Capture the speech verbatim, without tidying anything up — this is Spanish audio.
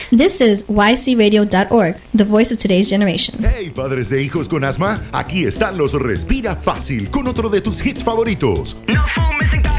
This is y c radio dot org, the voice of today's generation. Hey, padres de hijos con asma, aquí están los Respira Fácil con otro de tus hits favoritos. No fumes en casa.